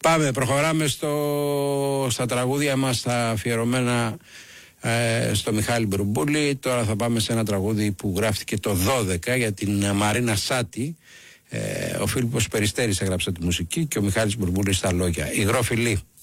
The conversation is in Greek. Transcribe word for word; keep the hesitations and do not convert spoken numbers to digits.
Πάμε, προχωράμε στο, στα τραγούδια μας, τα αφιερωμένα ε, στο Μιχάλη Μπρουμπούλη. Τώρα θα πάμε σε ένα τραγούδι που γράφτηκε το δώδεκα για την Μαρίνα Σάτη. Ε, ο Φίλιππος Περιστέρης έγραψε τη μουσική και ο Μιχάλης Μπουρμπούλης στα λόγια. Υγρό φιλί.